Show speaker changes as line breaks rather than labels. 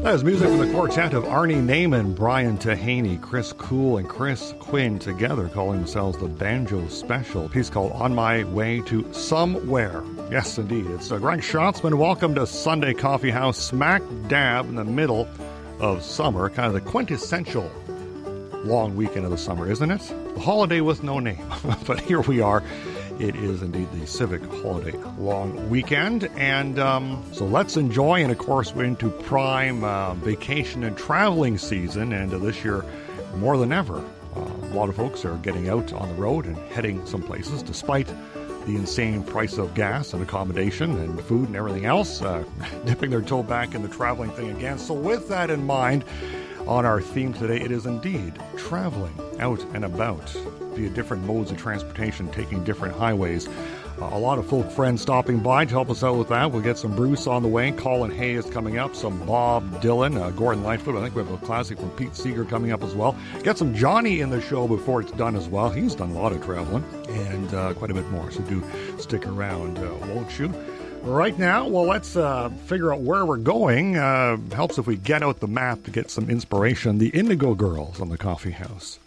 That is music from the quartet of Arnie Naiman, Brian Tahaney, Chris Cool, and Chris Quinn together, calling themselves the Banjo Special. A piece called On My Way to Somewhere. Yes, indeed. It's Greg Schatzman. Welcome to Sunday Coffee House, smack dab in the middle of summer, kind of the quintessential long weekend of the summer, isn't it? The holiday with no name. But here we are. It is indeed the civic holiday long weekend, and so let's enjoy. And of course, we're into prime vacation and traveling season, and this year, more than ever, a lot of folks are getting out on the road and heading some places, despite the insane price of gas and accommodation and food and everything else, dipping their toe back in the traveling thing again. So with that in mind, on our theme today, it is indeed traveling out and about via different modes of transportation, taking different highways. A lot of folk friends stopping by to help us out with that. We'll get some Bruce on the way. Colin Hayes coming up. Some Bob Dylan, Gordon Lightfoot. I think we have a classic from Pete Seeger coming up as well. Get some Johnny in the show before it's done as well. He's done a lot of traveling and quite a bit more. So do stick around, won't you? Right now, well, let's figure out where we're going. Helps if we get out the map to get some inspiration. The Indigo Girls on the Coffee House.